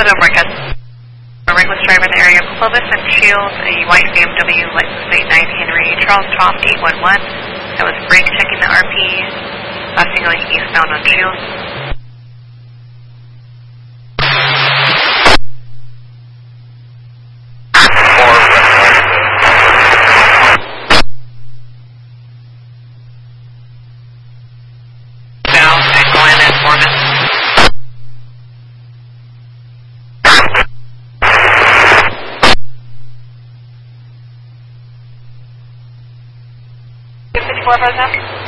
Southern Marquez. A reckless driver in the area of Clovis and Shields, a white BMW, license plate 9 Henry, Charles Top 811. That was brake checking the RP, passing going eastbound on Shields. South and going in Foreman. Four,